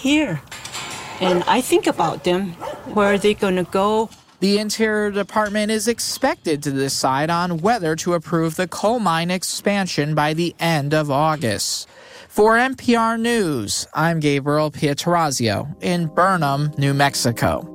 here. And I think about them. Where are they going to go? The Interior Department is expected to decide on whether to approve the coal mine expansion by the end of August. For NPR News, I'm Gabriel Pietrorazio in Burnham, New Mexico.